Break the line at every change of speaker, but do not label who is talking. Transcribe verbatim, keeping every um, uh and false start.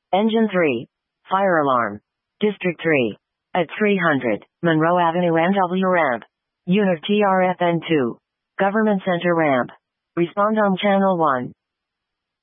Engine three. Fire alarm. District three. At three hundred, Monroe Avenue N W ramp. Unit T R F N two. Government Center ramp. Respond on channel one.